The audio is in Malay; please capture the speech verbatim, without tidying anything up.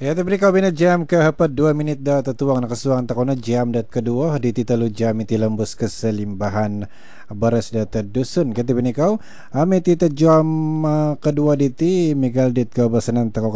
Ya, tapi kau bina jam ke hapat dua minit dah tertuang nakasuang tak na jam dat kedua di titalu jam iti lembus keselimbahan baras data dusun kata bini kau ame tita jam uh, kedua diti Miguel dit kau basanan tak